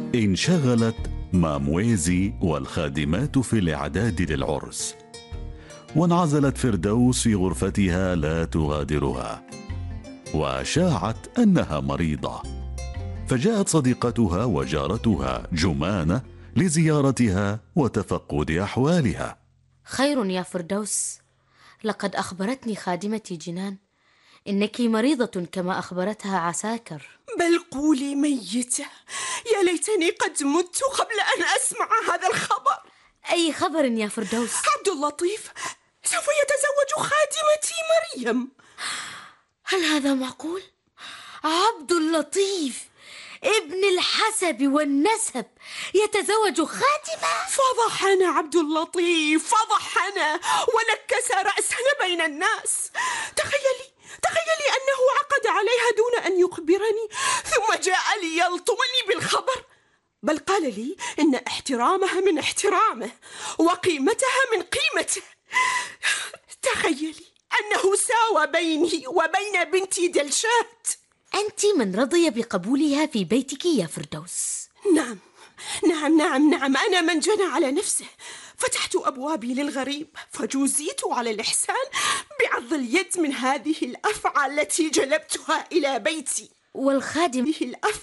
انشغلت مامويزي والخادمات في الإعداد للعرس، وانعزلت فردوس في غرفتها لا تغادرها، وشاعت أنها مريضة، فجاءت صديقتها وجارتها جمانة لزيارتها وتفقد أحوالها. خير يا فردوس، لقد أخبرتني خادمتي جنان إنك مريضة كما أخبرتها عساكر. بل قولي ميتة، يا ليتني قد مت قبل أن أسمع هذا الخبر. أي خبر يا فردوس؟ عبد اللطيف سوف يتزوج خادمتي مريم. هل هذا معقول؟ عبد اللطيف ابن الحسب والنسب يتزوج خادمة؟ فضحنا عبد اللطيف، فضحنا ونكس رأسنا بين الناس. تخيلي أنه عقد عليها دون أن يخبرني، ثم جاء ليلطمني بالخبر. بل قال لي إن احترامها من احترامه وقيمتها من قيمته. تخيلي أنه ساوى بيني وبين بنتي دلشات. أنت من رضي بقبولها في بيتك يا فردوس. نعم نعم نعم نعم، أنا من جنى على نفسه. فتحت أبوابي للغريب، فجوزيت على الإحسان بعض اليد من هذه الأفعى التي جلبتها إلى بيتي. والخادم هذه الأفعى